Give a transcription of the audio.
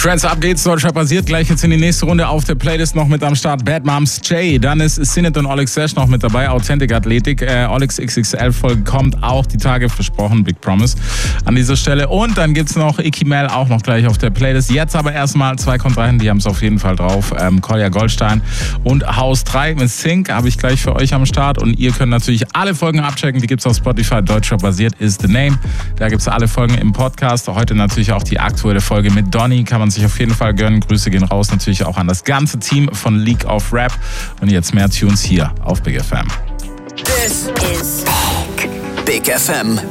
Friends, ab geht's, Deutschrap basiert. Gleich jetzt in die nächste Runde auf der Playlist noch mit am Start Bad Moms J. Dann ist Sinet und Oleg Sesh noch mit dabei, Authentic Athletik. Oleg's XXL-Folge kommt auch die Tage, versprochen, Big Promise an dieser Stelle. Und dann gibt's noch Icky Mel auch noch gleich auf der Playlist. Jetzt aber erstmal zwei Kontrahenten, die haben es auf jeden Fall drauf. Kolja Goldstein und Haus 3 mit Sync habe ich gleich für euch am Start. Und ihr könnt natürlich alle Folgen abchecken, die gibt's auf Spotify. Deutschrap basiert ist the name. Da gibt's alle Folgen im Podcast. Heute natürlich auch die aktuelle Folge mit Donny, kann man sich auf jeden Fall gönnen. Grüße gehen raus natürlich auch an das ganze Team von League of Rap. Und jetzt mehr Tunes hier auf Big FM. This is Big FM.